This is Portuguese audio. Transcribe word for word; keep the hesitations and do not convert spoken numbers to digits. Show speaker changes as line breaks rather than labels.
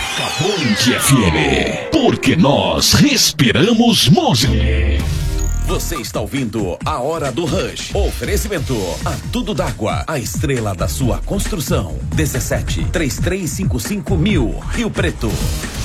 Toca Band F M, porque nós respiramos música.
Você está ouvindo A Hora do Rush. Oferecimento a Tudo d'Água, a estrela da sua construção. dezessete, três três cinco cinco mil, Rio Preto.